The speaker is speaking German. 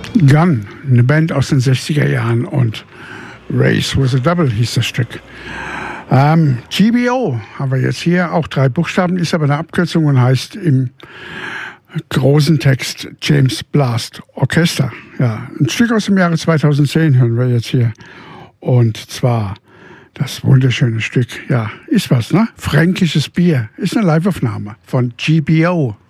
Gun, eine Band aus den 60er Jahren, und Race with a Double hieß das Stück. GBO haben wir jetzt hier, auch 3 Buchstaben, ist aber eine Abkürzung und heißt im großen Text James Blast Orchester. Ja, ein Stück aus dem Jahre 2010 hören wir jetzt hier, und zwar das wunderschöne Stück, ja, ist was, ne? Fränkisches Bier, ist eine Liveaufnahme von GBO.